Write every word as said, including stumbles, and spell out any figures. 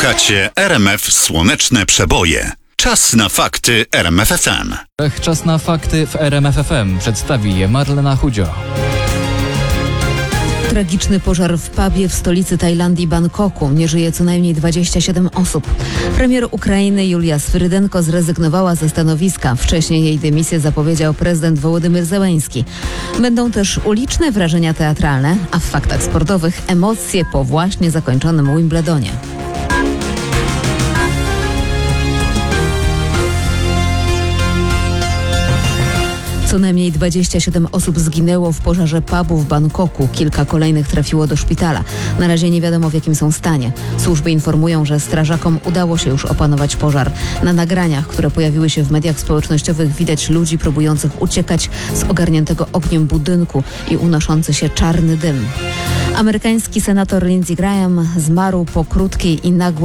Słuchacie R M F Słoneczne Przeboje. Czas na fakty R M F F M. Czas na fakty w R M F F M. Przedstawi je Marlena Chudzio. Tragiczny pożar w pubie w stolicy Tajlandii, Bangkoku. Nie żyje co najmniej dwadzieścia siedem osób. Premier Ukrainy Julia Swyrydenko zrezygnowała ze stanowiska. Wcześniej jej dymisję zapowiedział prezydent Wołodymyr Zełenski. Będą też uliczne wrażenia teatralne, a w faktach sportowych emocje po właśnie zakończonym Wimbledonie. Co najmniej dwadzieścia siedem osób zginęło w pożarze pubu w Bangkoku. Kilka kolejnych trafiło do szpitala. Na razie nie wiadomo, w jakim są stanie. Służby informują, że strażakom udało się już opanować pożar. Na nagraniach, które pojawiły się w mediach społecznościowych, widać ludzi próbujących uciekać z ogarniętego ogniem budynku i unoszący się czarny dym. Amerykański senator Lindsey Graham zmarł po krótkiej i nagłej